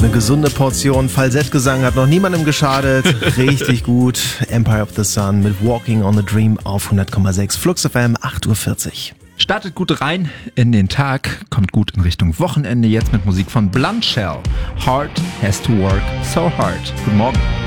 Eine gesunde Portion Falsettgesang hat noch niemandem geschadet. Richtig gut. Empire of the Sun mit Walking on a Dream auf 100,6 Flux FM, 8:40 Uhr. Startet gut rein in den Tag, kommt gut in Richtung Wochenende, jetzt mit Musik von Blunt Shell. Heart has to work so hard. Guten Morgen.